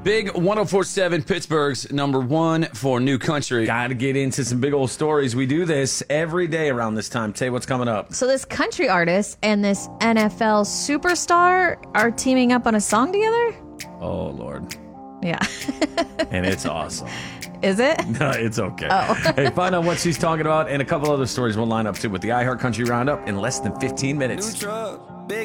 Big 104.7, Pittsburgh's number one for new country. Got to get into some big old stories. We do this every day around this time. Tay, what's coming up? So this country artist and this NFL superstar are teaming up on a song together? Oh, Lord. Yeah. And it's awesome. Is it? No, it's okay. Oh. Hey, find out what she's talking about and a couple other stories we'll line up too with the iHeart Country Roundup in less than 15 minutes. New truck, big